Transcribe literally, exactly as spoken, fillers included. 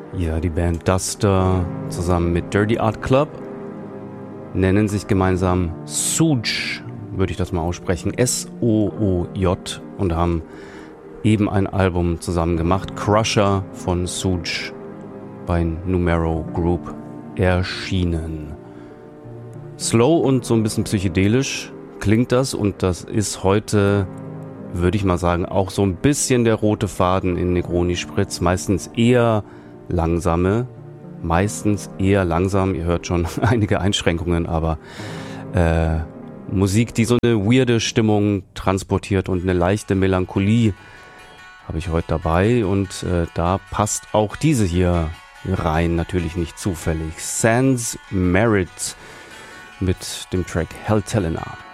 Ja, die Band Duster zusammen mit Dirty Art Club nennen sich gemeinsam Sooj, würde ich das mal aussprechen, S O O J, und haben eben ein Album zusammen gemacht, Crusher von Sooj, bei Numero Group erschienen. Slow und so ein bisschen psychedelisch klingt das, und das ist heute, würde ich mal sagen, auch so ein bisschen der rote Faden in Negroni Spritz. Meistens eher langsame, meistens eher langsam, ihr hört schon einige Einschränkungen, aber äh, Musik, die so eine weirde Stimmung transportiert und eine leichte Melancholie habe ich heute dabei, und äh, da passt auch diese hier rein, natürlich nicht zufällig. Sans Merit mit dem Track Hell Telena.